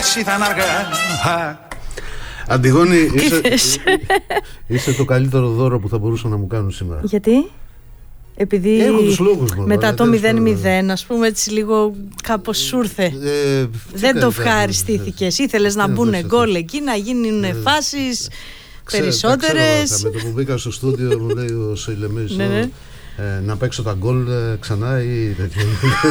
εντάξει θα είναι αργά. Αντιγόνη, είσαι το καλύτερο δώρο που θα μπορούσαν να μου κάνουν σήμερα. Γιατί? Επειδή έχω τους λόγους μου, μετά το 0-0, ας πούμε, έτσι λίγο κάπως σου ήρθε. Δεν το ευχαριστήθηκες. Ήθελες να μπουν γκολ εκεί, να γίνουν φάσεις περισσότερες. Με το που μπήκα στο στούντιο μου λέει ο Σελεμής να παίξω τα γκολ ξανά ή τέτοιο.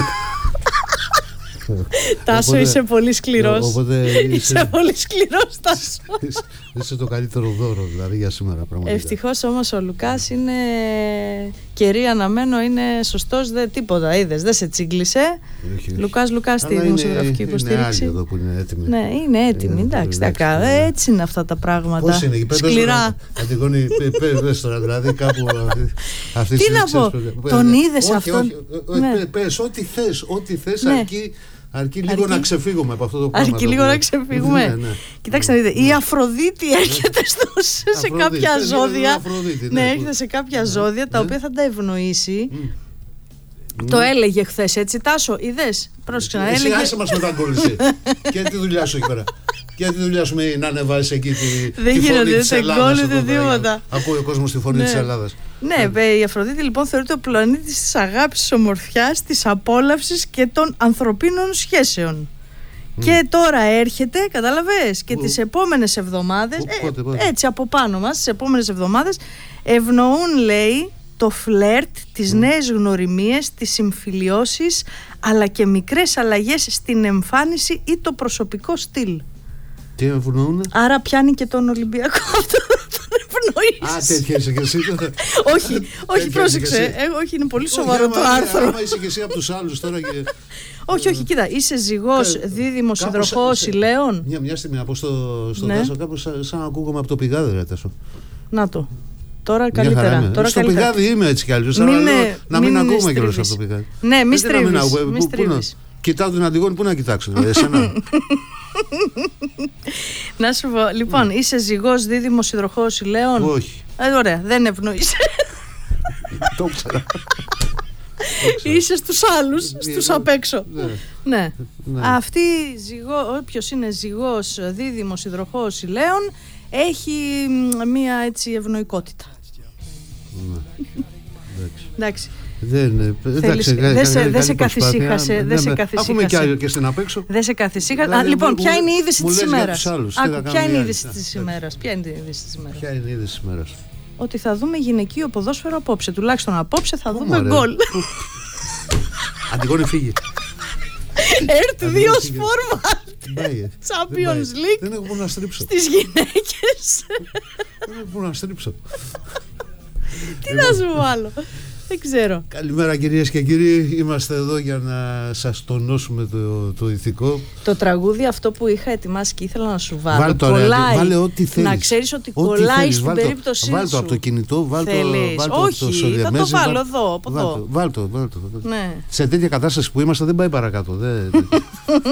Τάσο, είσαι πολύ σκληρός. Είσαι πολύ σκληρός, Τάσο. Είσαι το καλύτερο δώρο δηλαδή για σήμερα πραγματικά. Ευτυχώς όμως ο Λουκάς είναι κερί αναμένο, είναι σωστός, δεν τίποτα, είδες, δεν σε τσίγκλισε. Λουκάς τη δημοσιογραφική υποστήριξη. Είναι άλλοι εδώ που είναι έτοιμοι. Ναι, είναι έτοιμοι, εντάξει, έτσι είναι αυτά τα πράγματα. Πώς είναι, σκληρά. Αντιγόνη, πες τώρα, δηλαδή κάπου αυτή τι να πω, τον είδες αυτόν. Πες, ό,τι θες αρκεί λίγο να ξεφύγουμε από αυτό το πράγμα. Αρκεί λίγο να ξεφύγουμε. Κοιτάξτε να δείτε, η Αφροδίτη έρχεται σε κάποια ζώδια. Ναι, έρχεται σε κάποια ζώδια τα οποία θα τα ευνοήσει. Το έλεγε χθες, έτσι, Τάσο, είδες? Πρόσεξε να έλεγε. Εσύ άσε μας με τα γκολ εσύ. Και τη δουλειά σου εκεί πέρα. Και τη δουλειά σου να ανεβάσεις εκεί τη φωνή της Ελλάδας. Ακούει ο κόσμος τη φωνή της Ελλάδας. Ναι, η Αφροδίτη λοιπόν θεωρείται ο πλανήτης της αγάπης, της ομορφιάς, της απόλαυσης και των ανθρωπίνων σχέσεων. Και τώρα έρχεται, κατάλαβες, και τις επόμενες εβδομάδες, έτσι από πάνω μας, τις επόμενες εβδομάδες ευνοούν, λέει, το φλερτ, τις νέες γνωριμίες, τις συμφιλιώσεις, αλλά και μικρές αλλαγές στην εμφάνιση ή το προσωπικό στυλ. Τι ευνοούνε? Άρα πιάνει και τον Ολυμπιακό αυτό. Α, τέτοια είσαι και εσύ. Όχι, πρόσεξε. Όχι, είναι πολύ σοβαρό το άρθρο. Άμα είσαι και εσύ από τους άλλους τώρα και... Όχι, κοίτα, είσαι ζυγός, δίδυμος, υδροχόος, ηλέων. Μια στιγμή να πω στον Τάσο, κάπως σαν να ακούγομαι από το πηγάδι, ρε Τάσο. Να το. Τώρα καλύτερα. Στο πηγάδι είμαι έτσι κι αλλιώς. Να μην ακούμε κιόλας από το πηγάδι. Ναι, μη στρίβεις. Κοιτάω την Αντιγόνη, πού να κοιτάξω, εσένα. Να σου πω, λοιπόν, είσαι ζυγός, δίδυμος, υδροχόος, ηλέων. Όχι. Ωραία, δεν ευνοείσαι. Το ξέρα. Είσαι στους άλλους, στους απ' έξω. Ναι. Αυτή, όποιος είναι ζυγός, δίδυμος, υδροχόος, ηλέων, έχει μία έτσι ευνοϊκότητα. Εντάξει. Δεν σε καθησύχασε. Έχουμε και στην απ' έξω. Δεν σε καθησύχασε. Λοιπόν, ποια είναι η είδηση της ημέρας? Ποια είναι η είδηση της ημέρας? Ποια είναι η είδηση της ημέρας? Ότι θα δούμε γυναικείο ποδόσφαιρο απόψε. Τουλάχιστον απόψε θα δούμε γκολ. Αντιγόνη, φύγει. Έρθει 2 φορμάτ. Champions League. Δεν έχω που να στρίψω. Στις γυναίκες. Δεν έχω που να στρίψω. Τι να σου βάλω? Δεν ξέρω. Καλημέρα κυρίες και κύριοι. Είμαστε εδώ για να σας τονώσουμε το ηθικό. Το τραγούδι αυτό που είχα ετοιμάσει και ήθελα να σου βάλω. Βάλε ό,τι θέλεις. Να ξέρεις ότι κολλάει στην περίπτωσή σου. Βάλ' το από το κινητό, βάλ' το όχι, θα το βάλω εδώ, από εδώ. Βάλ' το. Σε τέτοια κατάσταση που είμαστε δεν πάει παρακάτω.